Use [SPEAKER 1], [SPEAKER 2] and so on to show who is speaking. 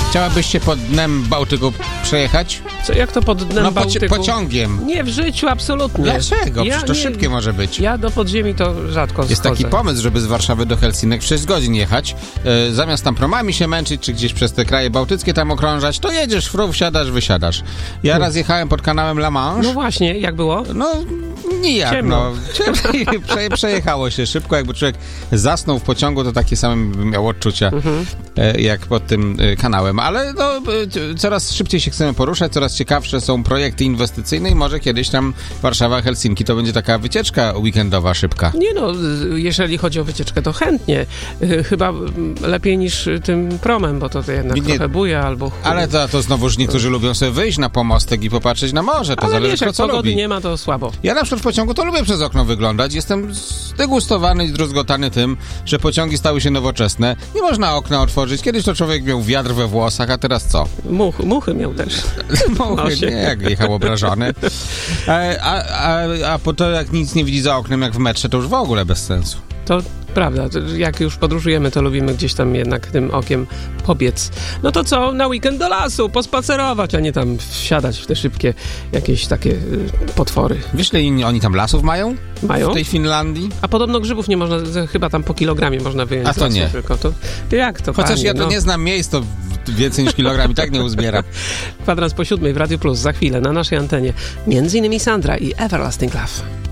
[SPEAKER 1] Chciałabyś się pod dnem Bałtyku przejechać?
[SPEAKER 2] Co, jak to pod dnem Bałtyku?
[SPEAKER 1] Pociągiem.
[SPEAKER 2] Nie, w życiu absolutnie.
[SPEAKER 1] Dlaczego? Przecież to szybkie może być.
[SPEAKER 2] Ja do podziemi to rzadko
[SPEAKER 1] Jest
[SPEAKER 2] schodzę.
[SPEAKER 1] taki pomysł, żeby z Warszawy do Helsinek w 6 godzin jechać. Zamiast tam promami się męczyć, czy gdzieś przez te kraje bałtyckie tam okrążać, to jedziesz, wsiadasz, wysiadasz. Ja raz jechałem pod kanałem La Manche.
[SPEAKER 2] No właśnie, jak było?
[SPEAKER 1] No, nijak,
[SPEAKER 2] Ciemno.
[SPEAKER 1] Przejechało się szybko, jakby człowiek zasnął w pociągu, to takie same miał odczucia jak pod tym kanałem. Ale no, coraz szybciej się chcemy poruszać, coraz ciekawsze są projekty inwestycyjne i może kiedyś tam Warszawa-Helsinki to będzie taka wycieczka weekendowa szybka.
[SPEAKER 2] Nie no, jeżeli chodzi o wycieczkę, to chętnie. Chyba lepiej niż tym promem, bo to jednak trochę buja albo...
[SPEAKER 1] Ale to znowuż niektórzy lubią sobie wyjść na pomostek i popatrzeć na morze. To
[SPEAKER 2] ale
[SPEAKER 1] zależy,
[SPEAKER 2] wiesz, jak
[SPEAKER 1] co
[SPEAKER 2] pogody
[SPEAKER 1] lubi.
[SPEAKER 2] nie ma, to słabo.
[SPEAKER 1] Ja na przykład w pociągu to lubię przez okno wyglądać. Jestem zdegustowany i zdruzgotany tym, że pociągi stały się nowoczesne. Nie można okna otworzyć. Kiedyś to człowiek miał wiatr we włosach, a teraz co?
[SPEAKER 2] Muchy miał też.
[SPEAKER 1] Muchy, nie, jak jechał obrażony. A po to jak nic nie widzi za oknem, jak w metrze, to już w ogóle bez sensu.
[SPEAKER 2] To prawda, jak już podróżujemy, to lubimy gdzieś tam jednak tym okiem pobiec. No to co, na weekend do lasu, pospacerować, a nie tam wsiadać w te szybkie jakieś takie potwory.
[SPEAKER 1] Wiesz, ile oni tam lasów mają?
[SPEAKER 2] Mają?
[SPEAKER 1] W tej Finlandii?
[SPEAKER 2] A podobno grzybów nie można, chyba tam po kilogramie można wyjąć.
[SPEAKER 1] A to nie.
[SPEAKER 2] Tylko to, jak to,
[SPEAKER 1] chociaż
[SPEAKER 2] panie,
[SPEAKER 1] ja to nie znam miejsc, to więcej niż kilogram i tak nie uzbieram.
[SPEAKER 2] Kwadrans po 7 w Radio Plus za chwilę na naszej antenie. Między innymi Sandra i Everlasting Love.